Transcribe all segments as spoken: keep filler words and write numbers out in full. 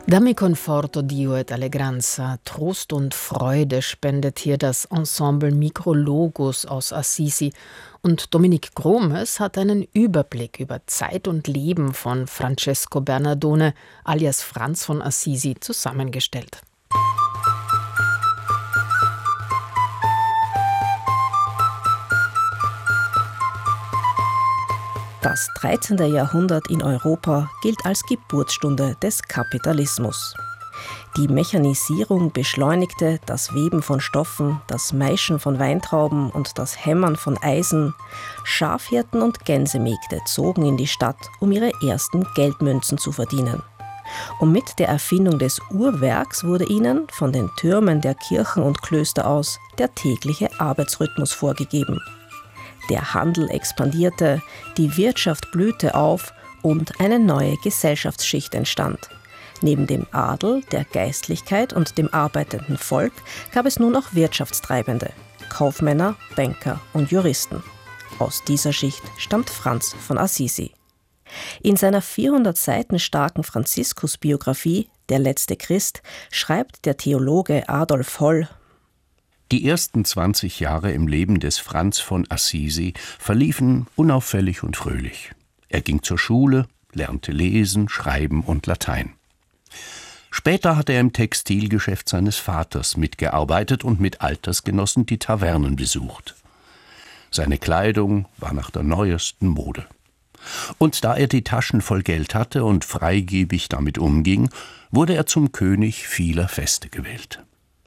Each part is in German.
Dammi conforto Dio et allegranza, Trost und Freude spendet hier das Ensemble Mikrologos aus Assisi. Und Dominique Gromes hat einen Überblick über Zeit und Leben von Francesco Bernardone alias Franz von Assisi zusammengestellt. Das dreizehnte. Jahrhundert in Europa gilt als Geburtsstunde des Kapitalismus. Die Mechanisierung beschleunigte das Weben von Stoffen, das Maischen von Weintrauben und das Hämmern von Eisen. Schafhirten und Gänsemägde zogen in die Stadt, um ihre ersten Geldmünzen zu verdienen. Und mit der Erfindung des Uhrwerks wurde ihnen von den Türmen der Kirchen und Klöster aus der tägliche Arbeitsrhythmus vorgegeben. Der Handel expandierte, die Wirtschaft blühte auf und eine neue Gesellschaftsschicht entstand. Neben dem Adel, der Geistlichkeit und dem arbeitenden Volk gab es nun auch Wirtschaftstreibende, Kaufmänner, Banker und Juristen. Aus dieser Schicht stammt Franz von Assisi. In seiner vierhundert Seiten starken Franziskus-Biografie »Der letzte Christ« schreibt der Theologe Adolf Holl: Die ersten zwanzig Jahre im Leben des Franz von Assisi verliefen unauffällig und fröhlich. Er ging zur Schule, lernte lesen, schreiben und Latein. Später hat er im Textilgeschäft seines Vaters mitgearbeitet und mit Altersgenossen die Tavernen besucht. Seine Kleidung war nach der neuesten Mode. Und da er die Taschen voll Geld hatte und freigebig damit umging, wurde er zum König vieler Feste gewählt.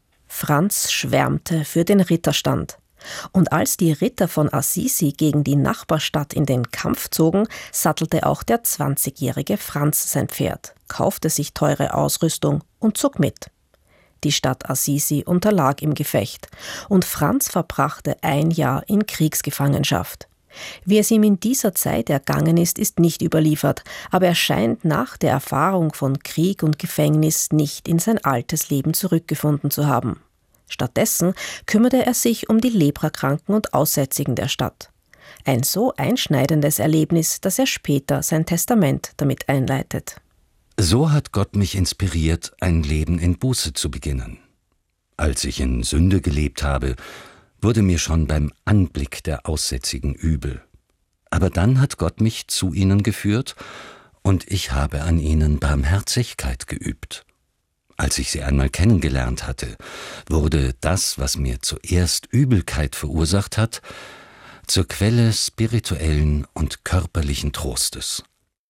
Franz schwärmte für den Ritterstand. Und als die Ritter von Assisi gegen die Nachbarstadt in den Kampf zogen, sattelte auch der zwanzigjährige Franz sein Pferd, kaufte sich teure Ausrüstung und zog mit. Die Stadt Assisi unterlag im Gefecht und Franz verbrachte ein Jahr in Kriegsgefangenschaft. Wie es ihm in dieser Zeit ergangen ist, ist nicht überliefert, aber er scheint nach der Erfahrung von Krieg und Gefängnis nicht in sein altes Leben zurückgefunden zu haben. Stattdessen kümmerte er sich um die Leprakranken und Aussätzigen der Stadt. Ein so einschneidendes Erlebnis, dass er später sein Testament damit einleitet. So hat Gott mich inspiriert, ein Leben in Buße zu beginnen. Als ich in Sünde gelebt habe, wurde mir schon beim Anblick der Aussätzigen übel. Aber dann hat Gott mich zu ihnen geführt und ich habe an ihnen Barmherzigkeit geübt. Als ich sie einmal kennengelernt hatte, wurde das, was mir zuerst Übelkeit verursacht hat, zur Quelle spirituellen und körperlichen Trostes.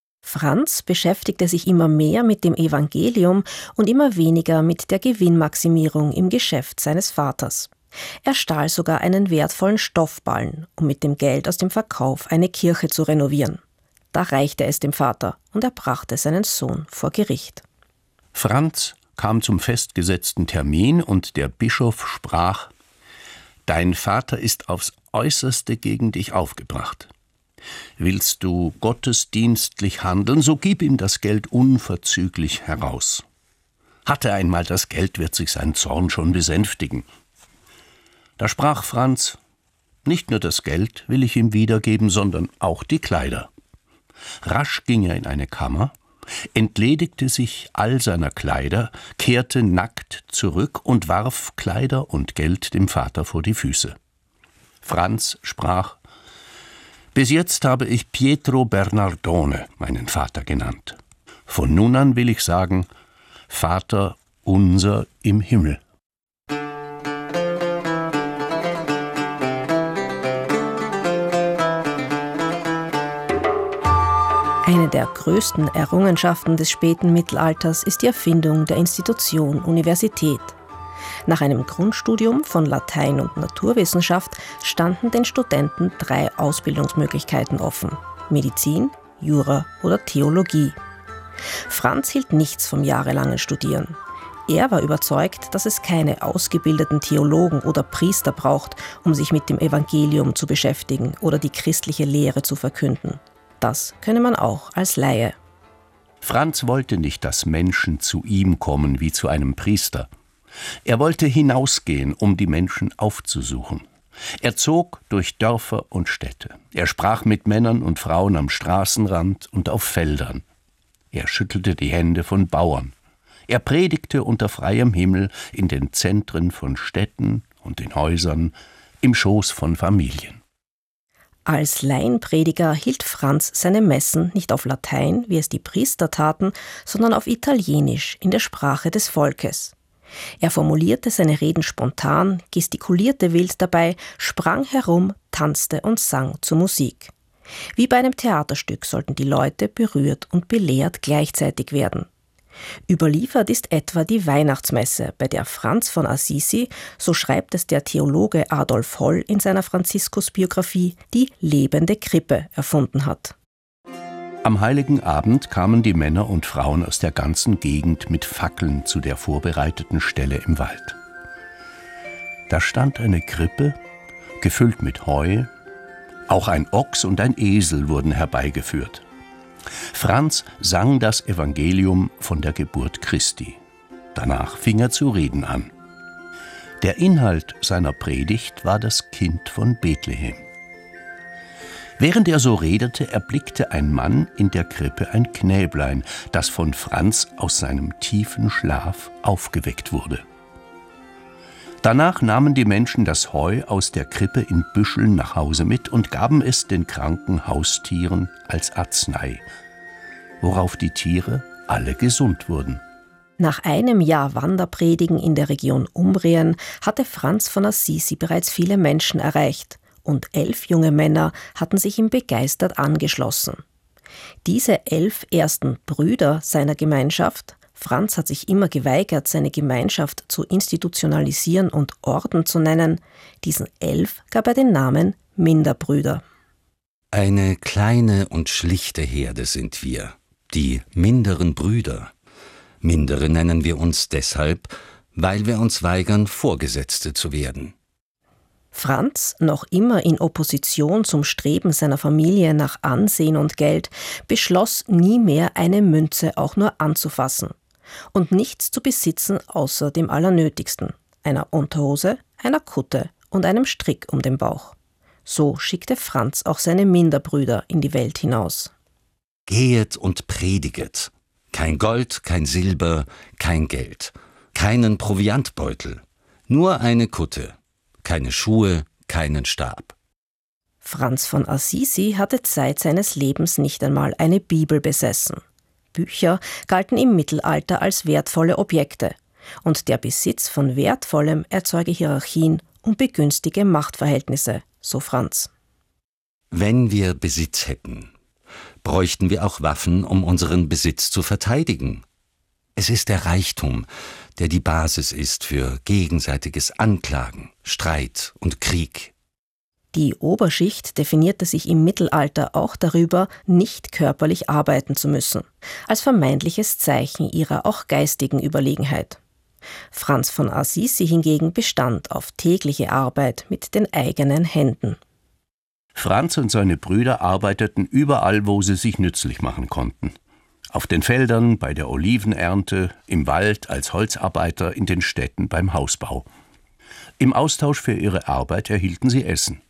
Franz beschäftigte sich immer mehr mit dem Evangelium und immer weniger mit der Gewinnmaximierung im Geschäft seines Vaters. Er stahl sogar einen wertvollen Stoffballen, um mit dem Geld aus dem Verkauf eine Kirche zu renovieren. Da reichte es dem Vater und er brachte seinen Sohn vor Gericht. Franz kam zum festgesetzten Termin und der Bischof sprach: »Dein Vater ist aufs Äußerste gegen dich aufgebracht. Willst du gottesdienstlich handeln, so gib ihm das Geld unverzüglich heraus. Hat er einmal das Geld, wird sich sein Zorn schon besänftigen.« Da sprach Franz: »Nicht nur das Geld will ich ihm wiedergeben, sondern auch die Kleider.« Rasch ging er in eine Kammer, entledigte sich all seiner Kleider, kehrte nackt zurück und warf Kleider und Geld dem Vater vor die Füße. Franz sprach: »Bis jetzt habe ich Pietro Bernardone meinen Vater genannt. Von nun an will ich sagen: Vater unser im Himmel.« Eine der größten Errungenschaften des späten Mittelalters ist die Erfindung der Institution Universität. Nach einem Grundstudium von Latein und Naturwissenschaft standen den Studenten drei Ausbildungsmöglichkeiten offen: Medizin, Jura oder Theologie. Franz hielt nichts vom jahrelangen Studieren. Er war überzeugt, dass es keine ausgebildeten Theologen oder Priester braucht, um sich mit dem Evangelium zu beschäftigen oder die christliche Lehre zu verkünden. Das könne man auch als Laie. Franz wollte nicht, dass Menschen zu ihm kommen wie zu einem Priester. Er wollte hinausgehen, um die Menschen aufzusuchen. Er zog durch Dörfer und Städte. Er sprach mit Männern und Frauen am Straßenrand und auf Feldern. Er schüttelte die Hände von Bauern. Er predigte unter freiem Himmel in den Zentren von Städten und in Häusern, im Schoß von Familien. Als Laienprediger hielt Franz seine Messen nicht auf Latein, wie es die Priester taten, sondern auf Italienisch, in der Sprache des Volkes. Er formulierte seine Reden spontan, gestikulierte wild dabei, sprang herum, tanzte und sang zur Musik. Wie bei einem Theaterstück sollten die Leute berührt und belehrt gleichzeitig werden. Überliefert ist etwa die Weihnachtsmesse, bei der Franz von Assisi, so schreibt es der Theologe Adolf Holl in seiner Franziskusbiografie, die lebende Krippe erfunden hat. Am Heiligen Abend kamen die Männer und Frauen aus der ganzen Gegend mit Fackeln zu der vorbereiteten Stelle im Wald. Da stand eine Krippe, gefüllt mit Heu, auch ein Ochs und ein Esel wurden herbeigeführt. Franz sang das Evangelium von der Geburt Christi. Danach fing er zu reden an. Der Inhalt seiner Predigt war das Kind von Bethlehem. Während er so redete, erblickte ein Mann in der Krippe ein Knäblein, das von Franz aus seinem tiefen Schlaf aufgeweckt wurde. Danach nahmen die Menschen das Heu aus der Krippe in Büscheln nach Hause mit und gaben es den kranken Haustieren als Arznei, worauf die Tiere alle gesund wurden. Nach einem Jahr Wanderpredigen in der Region Umbrien hatte Franz von Assisi bereits viele Menschen erreicht und elf junge Männer hatten sich ihm begeistert angeschlossen. Diese elf ersten Brüder seiner Gemeinschaft, Franz hat sich immer geweigert, seine Gemeinschaft zu institutionalisieren und Orden zu nennen, diesen elf gab er den Namen Minderbrüder. Eine kleine und schlichte Herde sind wir, die minderen Brüder. Mindere nennen wir uns deshalb, weil wir uns weigern, Vorgesetzte zu werden. Franz, noch immer in Opposition zum Streben seiner Familie nach Ansehen und Geld, beschloss, nie mehr eine Münze auch nur anzufassen und nichts zu besitzen außer dem Allernötigsten, einer Unterhose, einer Kutte und einem Strick um den Bauch. So schickte Franz auch seine Minderbrüder in die Welt hinaus. Gehet und prediget. Kein Gold, kein Silber, kein Geld. Keinen Proviantbeutel. Nur eine Kutte. Keine Schuhe, keinen Stab. Franz von Assisi hatte Zeit seines Lebens nicht einmal eine Bibel besessen. Bücher galten im Mittelalter als wertvolle Objekte. Und der Besitz von Wertvollem erzeuge Hierarchien und begünstige Machtverhältnisse, so Franz. Wenn wir Besitz hätten, bräuchten wir auch Waffen, um unseren Besitz zu verteidigen. Es ist der Reichtum, der die Basis ist für gegenseitiges Anklagen, Streit und Krieg. Die Oberschicht definierte sich im Mittelalter auch darüber, nicht körperlich arbeiten zu müssen, als vermeintliches Zeichen ihrer auch geistigen Überlegenheit. Franz von Assisi hingegen bestand auf tägliche Arbeit mit den eigenen Händen. Franz und seine Brüder arbeiteten überall, wo sie sich nützlich machen konnten. Auf den Feldern, bei der Olivenernte, im Wald als Holzarbeiter, in den Städten beim Hausbau. Im Austausch für ihre Arbeit erhielten sie Essen.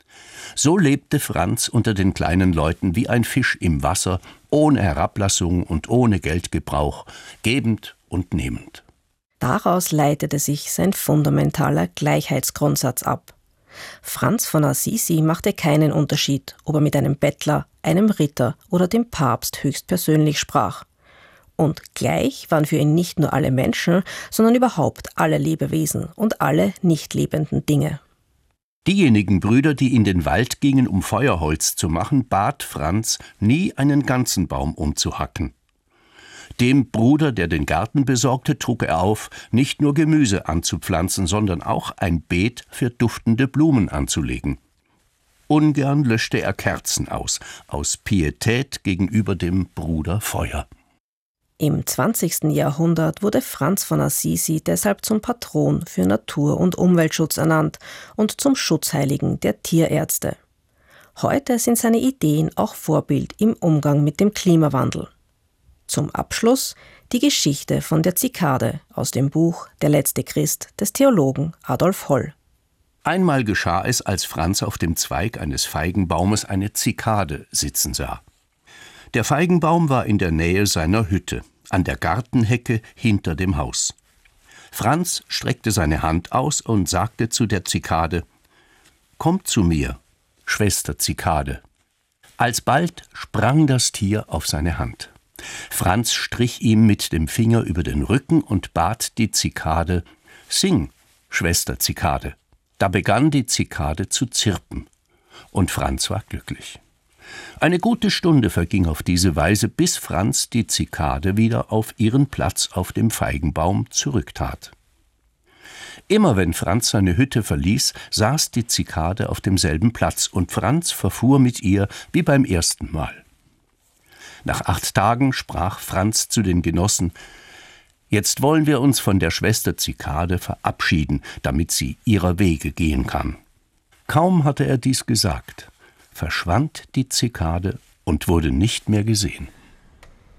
So lebte Franz unter den kleinen Leuten wie ein Fisch im Wasser, ohne Herablassung und ohne Geldgebrauch, gebend und nehmend. Daraus leitete sich sein fundamentaler Gleichheitsgrundsatz ab. Franz von Assisi machte keinen Unterschied, ob er mit einem Bettler, einem Ritter oder dem Papst höchstpersönlich sprach. Und gleich waren für ihn nicht nur alle Menschen, sondern überhaupt alle Lebewesen und alle nicht lebenden Dinge. Diejenigen Brüder, die in den Wald gingen, um Feuerholz zu machen, bat Franz, nie einen ganzen Baum umzuhacken. Dem Bruder, der den Garten besorgte, trug er auf, nicht nur Gemüse anzupflanzen, sondern auch ein Beet für duftende Blumen anzulegen. Ungern löschte er Kerzen aus, aus Pietät gegenüber dem Bruder Feuer. Im zwanzigsten Jahrhundert wurde Franz von Assisi deshalb zum Patron für Natur- und Umweltschutz ernannt und zum Schutzheiligen der Tierärzte. Heute sind seine Ideen auch Vorbild im Umgang mit dem Klimawandel. Zum Abschluss die Geschichte von der Zikade aus dem Buch Der letzte Christ des Theologen Adolf Holl. Einmal geschah es, als Franz auf dem Zweig eines Feigenbaumes eine Zikade sitzen sah. Der Feigenbaum war in der Nähe seiner Hütte. an der Gartenhecke hinter dem Haus. Franz streckte seine Hand aus und sagte zu der Zikade: »Komm zu mir, Schwester Zikade.« Alsbald sprang das Tier auf seine Hand. Franz strich ihm mit dem Finger über den Rücken und bat die Zikade: »Sing, Schwester Zikade.« Da begann die Zikade zu zirpen, und Franz war glücklich. Eine gute Stunde verging auf diese Weise, bis Franz die Zikade wieder auf ihren Platz auf dem Feigenbaum zurücktat. Immer wenn Franz seine Hütte verließ, saß die Zikade auf demselben Platz, und Franz verfuhr mit ihr wie beim ersten Mal. Nach acht Tagen sprach Franz zu den Genossen: »Jetzt wollen wir uns von der Schwester Zikade verabschieden, damit sie ihrer Wege gehen kann.« Kaum hatte er dies gesagt, verschwand die Zikade und wurde nicht mehr gesehen.